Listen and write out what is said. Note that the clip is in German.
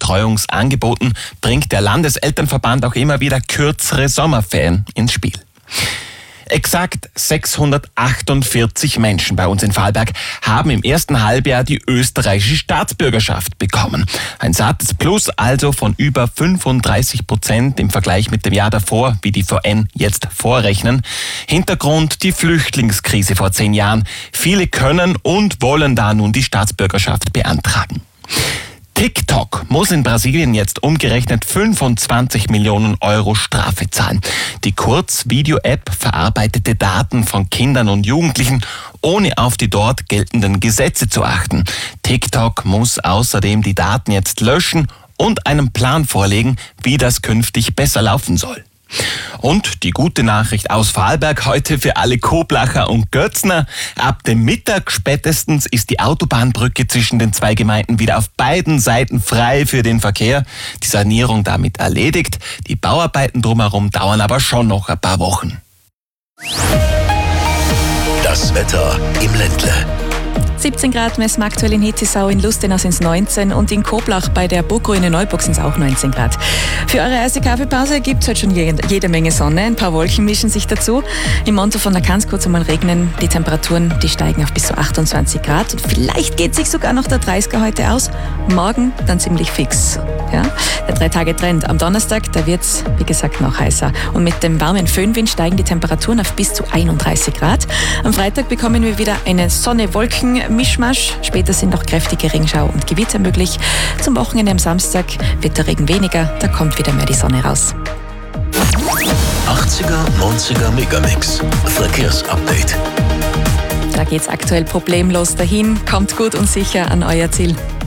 Betreuungsangeboten bringt der Landeselternverband auch immer wieder kürzere Sommerferien ins Spiel. Exakt 648 Menschen bei uns in Vorarlberg haben im ersten Halbjahr die österreichische Staatsbürgerschaft bekommen. Ein sattes Plus also von über 35% im Vergleich mit dem Jahr davor, wie die VN jetzt vorrechnen. Hintergrund die Flüchtlingskrise vor 10 Jahren. Viele können und wollen da nun die Staatsbürgerschaft beantragen. TikTok muss in Brasilien jetzt umgerechnet 25 Millionen Euro Strafe zahlen. Die Kurzvideo-App verarbeitete Daten von Kindern und Jugendlichen, ohne auf die dort geltenden Gesetze zu achten. TikTok muss außerdem die Daten jetzt löschen und einen Plan vorlegen, wie das künftig besser laufen soll. Und die gute Nachricht aus Vorarlberg heute für alle Koblacher und Götzner. Ab dem Mittag spätestens ist die Autobahnbrücke zwischen den zwei Gemeinden wieder auf beiden Seiten frei für den Verkehr. Die Sanierung damit erledigt. Die Bauarbeiten drumherum dauern aber schon noch ein paar Wochen. Das Wetter im Ländle. 17 Grad messen wir aktuell in Hittisau, in Lustenau sind es 19 und in Koblach bei der Burgruine Neuburg sind es auch 19 Grad. Für eure erste Kaffeepause gibt es heute schon jede Menge Sonne, ein paar Wolken mischen sich dazu. Im Montafon kann es kurz einmal regnen, die Temperaturen die steigen auf bis zu 28 Grad und vielleicht geht sich sogar noch der 30er heute aus, morgen dann ziemlich fix. Ja? Der 3-Tage-Trend am Donnerstag, da wird es wie gesagt noch heißer und mit dem warmen Föhnwind steigen die Temperaturen auf bis zu 31 Grad. Am Freitag bekommen wir wieder eine Sonne-Wolken-Mischmasch. Später sind noch kräftige Regenschau und Gewitter möglich. Zum Wochenende am Samstag wird der Regen weniger, da kommt wieder mehr die Sonne raus. 80er, 90er Megamix. Verkehrsupdate. Da geht's aktuell problemlos dahin. Kommt gut und sicher an euer Ziel.